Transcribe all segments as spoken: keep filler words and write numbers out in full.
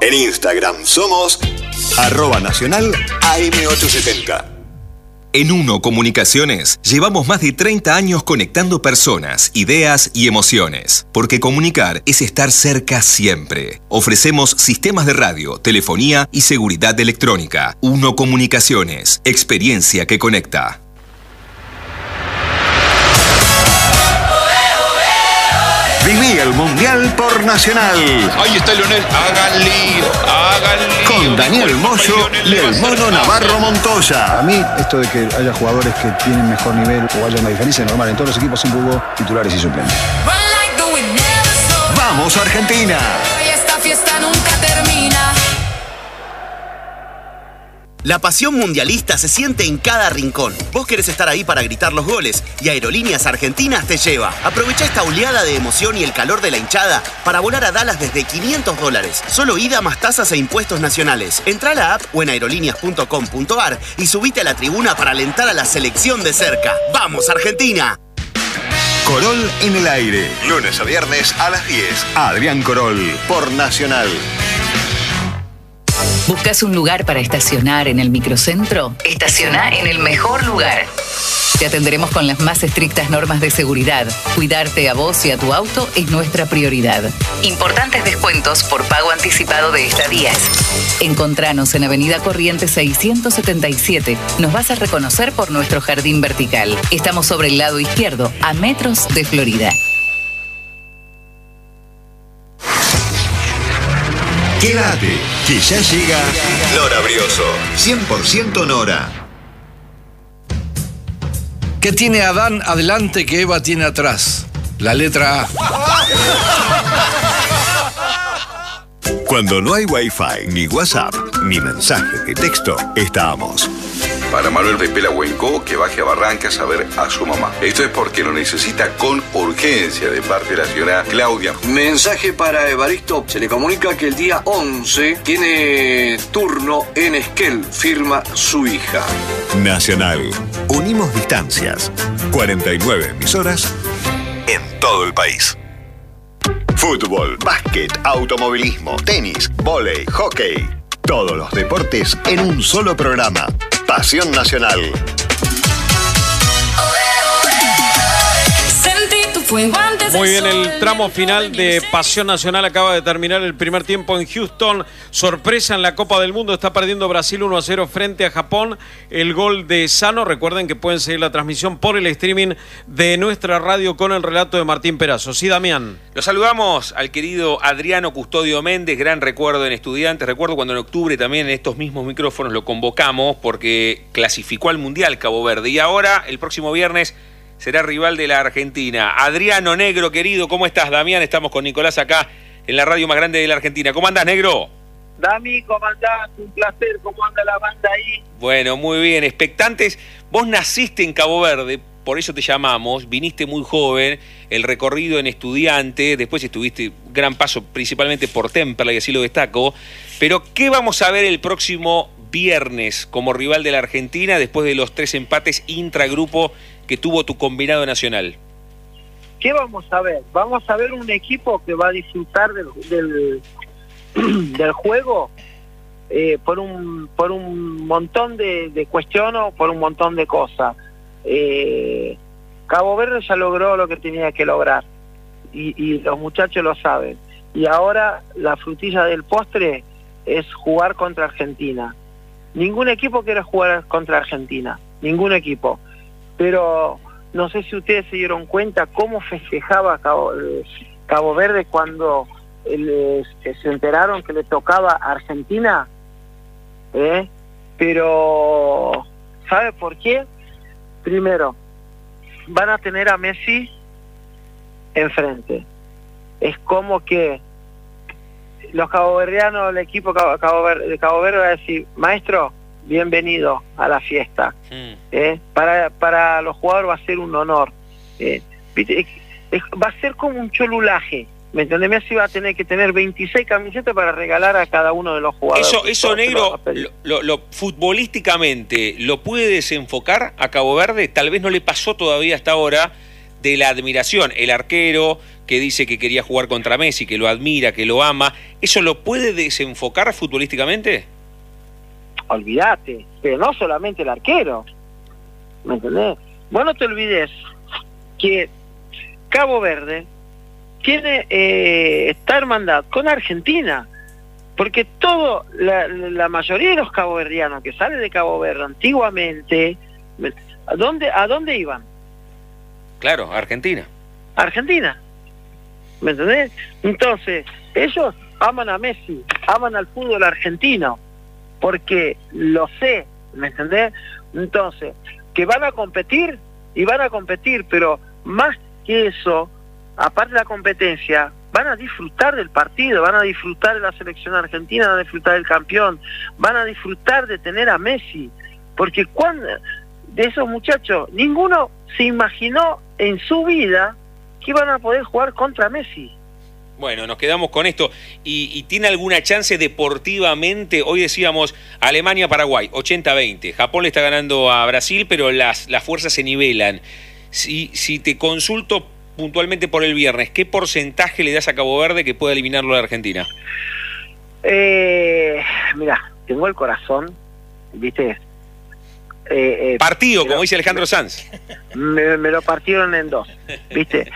En Instagram somos arroba nacional A M ochocientos setenta. En Uno Comunicaciones llevamos más de treinta años conectando personas, ideas y emociones. Porque comunicar es estar cerca siempre. Ofrecemos sistemas de radio, telefonía y seguridad electrónica. Uno Comunicaciones, experiencia que conecta. Viví el Mundial por Nacional. Ahí está Leonel. Hagan lío, hagan lío. Con Daniel Moyo y el Mono Navarro Montoya. A mí, esto de que haya jugadores que tienen mejor nivel o haya una diferencia es normal. En todos los equipos siempre hubo titulares y suplentes. ¡Vamos, Argentina! Esta fiesta nunca termina. La pasión mundialista se siente en cada rincón. Vos querés estar ahí para gritar los goles y Aerolíneas Argentinas te lleva. Aprovecha esta oleada de emoción y el calor de la hinchada para volar a Dallas desde quinientos dólares. Solo ida más tasas e impuestos nacionales. Entrá a la app o en aerolíneas punto com punto ar y subite a la tribuna para alentar a la selección de cerca. ¡Vamos, Argentina! Corol en el aire. Lunes a viernes a las diez. Adrián Corol por Nacional. ¿Buscas un lugar para estacionar en el microcentro? Estaciona en el mejor lugar. Te atenderemos con las más estrictas normas de seguridad. Cuidarte a vos y a tu auto es nuestra prioridad. Importantes descuentos por pago anticipado de estadías. Encontranos en Avenida Corrientes seiscientos setenta y siete. Nos vas a reconocer por nuestro jardín vertical. Estamos sobre el lado izquierdo, a metros de Florida. Quédate, que ya llega Nora Brioso. cien por ciento Nora. ¿Qué tiene Adán adelante que Eva tiene atrás? La letra A. Cuando no hay Wi-Fi, ni WhatsApp, ni mensaje de texto, estamos. Para Manuel Pepe Lahuenco, que baje a Barrancas a ver a su mamá. Esto es porque lo necesita con urgencia de parte de la señora Claudia. Mensaje para Evaristo. Se le comunica que el día once tiene turno en Esquel. Firma su hija. Nacional. Unimos distancias. cuarenta y nueve emisoras en todo el país. Fútbol, básquet, automovilismo, tenis, vóley, hockey. Todos los deportes en un solo programa. Pasión Nacional. Muy bien, el tramo final de Pasión Nacional acaba de terminar el primer tiempo en Houston. Sorpresa en la Copa del Mundo, está perdiendo Brasil uno a cero frente a Japón. El gol de Sano, recuerden que pueden seguir la transmisión por el streaming de nuestra radio con el relato de Martín Perazo. Sí, Damián. Lo saludamos al querido Adriano Custodio Méndez, gran recuerdo en Estudiantes. Recuerdo cuando en octubre también en estos mismos micrófonos lo convocamos porque clasificó al Mundial Cabo Verde. Y ahora, el próximo viernes, será rival de la Argentina. Adriano, negro, querido, ¿cómo estás? Damián, estamos con Nicolás acá en la radio más grande de la Argentina. ¿Cómo andás, negro? Dami, ¿cómo andás? Un placer, ¿cómo anda la banda ahí? Bueno, muy bien, expectantes. Vos naciste en Cabo Verde, por eso te llamamos, viniste muy joven, el recorrido en Estudiante, después estuviste gran paso principalmente por Temperley, y así lo destaco. Pero, ¿qué vamos a ver el próximo viernes como rival de la Argentina después de los tres empates intragrupo que tuvo tu combinado nacional? ¿Qué vamos a ver? Vamos a ver un equipo que va a disfrutar del, del, del juego eh, por un por un montón de, de cuestiones, por un montón de cosas. Eh, Cabo Verde ya logró lo que tenía que lograr y, y los muchachos lo saben. Y ahora la frutilla del postre es jugar contra Argentina. Ningún equipo quiere jugar contra Argentina, ningún equipo. Pero no sé si ustedes se dieron cuenta cómo festejaba Cabo, eh, Cabo Verde cuando eh, se enteraron que le tocaba a Argentina. ¿Eh? Pero, ¿sabe por qué? Primero, van a tener a Messi enfrente. Es como que los caboverdianos, el equipo Cabo, Cabo Verde, de Cabo Verde va a decir, maestro, bienvenido a la fiesta. Mm. ¿Eh? Para, para los jugadores va a ser un honor. ¿Eh? Es, es, va a ser como un cholulaje. ¿Me entendés? Messi va a tener que tener veintiséis camisetas para regalar a cada uno de los jugadores. Eso, eso negro, lo, lo, lo, futbolísticamente, ¿lo puede desenfocar a Cabo Verde? Tal vez no le pasó todavía hasta ahora de la admiración. El arquero que dice que quería jugar contra Messi, que lo admira, que lo ama, ¿eso lo puede desenfocar futbolísticamente? Olvídate, pero no solamente el arquero, ¿me entendés? Vos no te olvides que Cabo Verde tiene eh, está hermandad con Argentina, porque todo la, la mayoría de los caboverdianos que salen de Cabo Verde antiguamente, ¿a dónde, a dónde iban? Claro, Argentina. Argentina, ¿me entendés? Entonces, ellos aman a Messi, aman al fútbol argentino, porque lo sé, ¿me entendés? Entonces, que van a competir, y van a competir, pero más que eso, aparte de la competencia, van a disfrutar del partido, van a disfrutar de la selección argentina, van a disfrutar del campeón, van a disfrutar de tener a Messi, porque cuando de esos muchachos, ninguno se imaginó en su vida que iban a poder jugar contra Messi. Bueno, nos quedamos con esto. ¿Y, y tiene alguna chance deportivamente? Hoy decíamos Alemania-Paraguay, ochenta a veinte. Japón le está ganando a Brasil, pero las, las fuerzas se nivelan. Si, si te consulto puntualmente por el viernes, ¿qué porcentaje le das a Cabo Verde que pueda eliminarlo a Argentina? Eh, mira, tengo el corazón, ¿viste? Eh, eh, Partido, como lo, dice Alejandro me, Sanz. Me, me lo partieron en dos, ¿viste?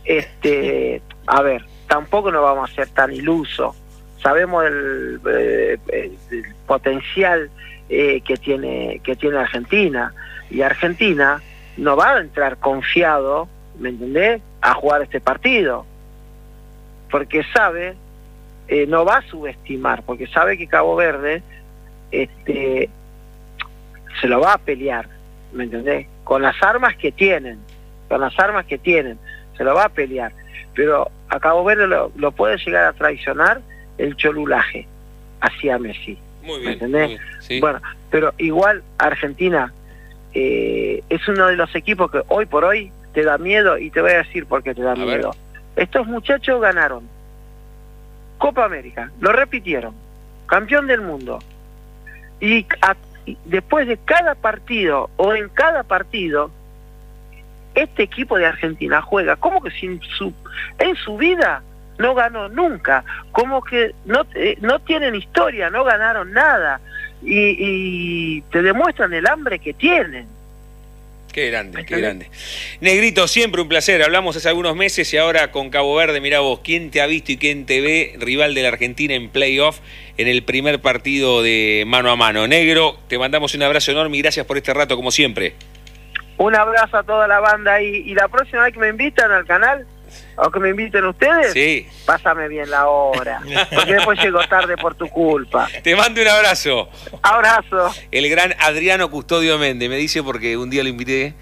Este, a ver, tampoco nos vamos a ser tan ilusos. Sabemos el, eh, el potencial eh, que tiene que tiene Argentina, y Argentina no va a entrar confiado, ¿me entendés?, a jugar este partido, porque sabe, eh, no va a subestimar, porque sabe que Cabo Verde este se lo va a pelear, ¿me entendés?, con las armas que tienen, con las armas que tienen, se lo va a pelear, pero a Cabo Verde lo, lo puede llegar a traicionar el cholulaje hacia Messi. Muy bien, ¿me entendés? muy bien, sí. Bueno, pero igual Argentina eh, es uno de los equipos que hoy por hoy te da miedo, y te voy a decir por qué te da a miedo. Ver. Estos muchachos ganaron Copa América, lo repitieron, campeón del mundo, y a, después de cada partido o en cada partido este equipo de Argentina juega como que sin su, en su vida no ganó nunca, como que no, eh, no tienen historia, no ganaron nada, y, y te demuestran el hambre que tienen. Qué grande, qué grande. Negrito, siempre un placer. Hablamos hace algunos meses y ahora con Cabo Verde, mirá vos, ¿quién te ha visto y quién te ve? Rival de la Argentina en playoff en el primer partido de mano a mano. Negro, te mandamos un abrazo enorme y gracias por este rato, como siempre. Un abrazo a toda la banda, y, y la próxima vez que me invitan al canal, o que me inviten ustedes, sí, pásame bien la hora, porque después llego tarde por tu culpa. Te mando un abrazo. Abrazo. El gran Adriano Custodio Méndez, me dice porque un día lo invité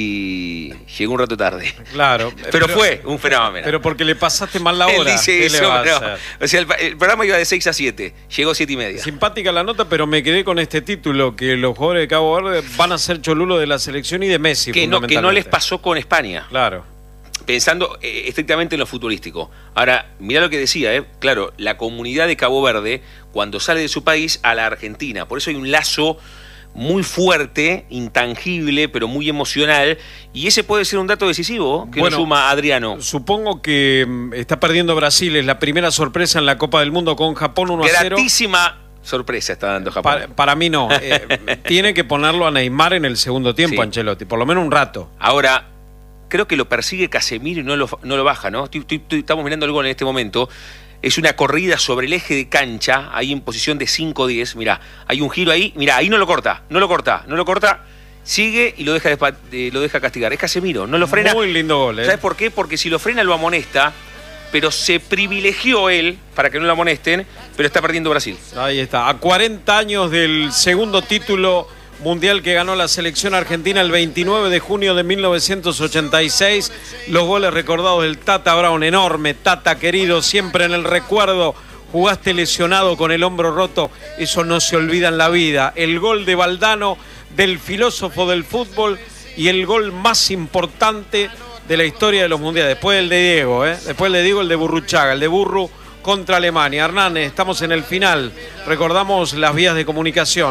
y llegó un rato tarde. Claro. Pero, pero fue un fenómeno. Pero porque le pasaste mal la hora. Él dice ¿Qué eso, le va a no. hacer? O sea, el, el programa iba de seis a siete, llegó siete y media. Simpática la nota, pero me quedé con este título, que los jugadores de Cabo Verde van a ser cholulo de la selección y de Messi. Que no, que no les pasó con España. Claro. Pensando eh, estrictamente en lo futbolístico. Ahora, mirá lo que decía, ¿eh? Claro, la comunidad de Cabo Verde, cuando sale de su país a la Argentina, por eso hay un lazo muy fuerte, intangible, pero muy emocional, y ese puede ser un dato decisivo que bueno, nos suma Adriano. Supongo que está perdiendo Brasil, es la primera sorpresa en la Copa del Mundo con Japón uno a cero. Gratísima sorpresa está dando Japón. Para, para mí no, eh, tiene que ponerlo a Neymar en el segundo tiempo, sí. Ancelotti, por lo menos un rato. Ahora, creo que lo persigue Casemiro y no lo, no lo baja, ¿no? Estoy, estoy, estoy, estamos mirando el gol en este momento. Es una corrida sobre el eje de cancha, ahí en posición de cinco diez. Mirá, hay un giro ahí. Mirá, ahí no lo corta, no lo corta, no lo corta. Sigue y lo deja, de, lo deja castigar. Es Casemiro, no lo frena. Muy lindo gol, ¿eh? ¿Sabes por qué? Porque si lo frena lo amonesta, pero se privilegió él para que no lo amonesten, pero está perdiendo Brasil. Ahí está, a cuarenta años del segundo título mundial que ganó la selección argentina el veintinueve de junio de mil novecientos ochenta y seis. Los goles recordados del Tata Brown, enorme, Tata querido, siempre en el recuerdo. Jugaste lesionado con el hombro roto, eso no se olvida en la vida. El gol de Valdano, del filósofo del fútbol, y el gol más importante de la historia de los mundiales. Después el de Diego, ¿eh? Después el de Diego, el de Burruchaga, el de Burru contra Alemania. Hernán, estamos en el final. Recordamos las vías de comunicación.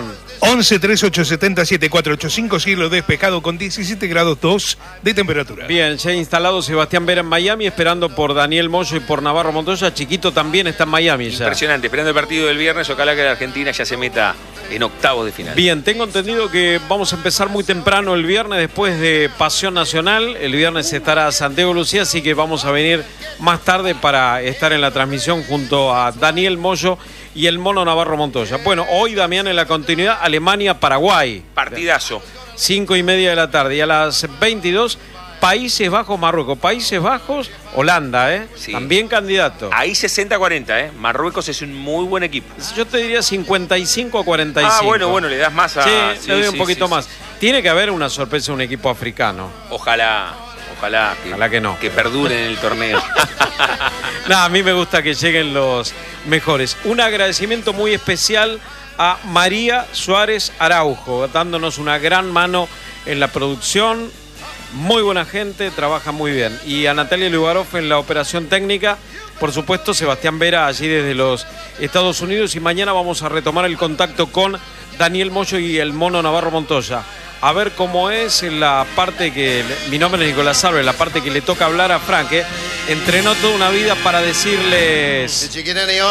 once treinta y ocho setenta setenta y cuatro ochenta y cinco, cielo despejado con diecisiete grados dos de temperatura. Bien, ya ha instalado Sebastián Vera en Miami, esperando por Daniel Moyo y por Navarro Montoya. Chiquito también está en Miami ya. Impresionante, esperando el partido del viernes. Ojalá que la Argentina ya se meta en octavos de final. Bien, tengo entendido que vamos a empezar muy temprano el viernes después de Pasión Nacional. El viernes estará Santiago Lucía, así que vamos a venir más tarde para estar en la transmisión junto a Daniel Moyo y el Mono Navarro Montoya. Bueno, hoy, Damián, en la continuidad, Alemania-Paraguay. Partidazo. Cinco y media de la tarde. Y a las veintidós, Países Bajos, Marruecos. Países Bajos, Holanda, ¿eh? Sí. También candidato. Ahí sesenta a cuarenta, ¿eh? Marruecos es un muy buen equipo. Yo te diría cincuenta y cinco a cuarenta y cinco. Ah, bueno, bueno, le das más a... Sí, sí, le doy un sí, poquito sí, más. sí. Tiene que haber una sorpresa en un equipo africano. Ojalá, ojalá. Que, Ojalá que no. Que perduren en el torneo. No, a mí me gusta que lleguen los mejores. Un agradecimiento muy especial a María Suárez Araujo, dándonos una gran mano en la producción. Muy buena gente, trabaja muy bien. Y a Natalia Lugarov en la operación técnica. Por supuesto, Sebastián Vera allí desde los Estados Unidos. Y mañana vamos a retomar el contacto con Daniel Moyo y el Mono Navarro Montoya. A ver cómo es la parte que... Mi nombre es Nicolás Álvarez, la parte que le toca hablar a Frank, ¿eh? Entrenó toda una vida para decirles... Lo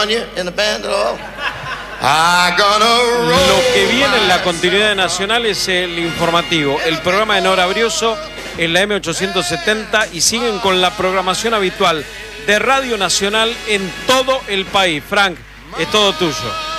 que viene en la continuidad de Nacional es el informativo, el programa de Nora Brioso en la M ochocientos setenta y siguen con la programación habitual de Radio Nacional en todo el país. Frank, es todo tuyo.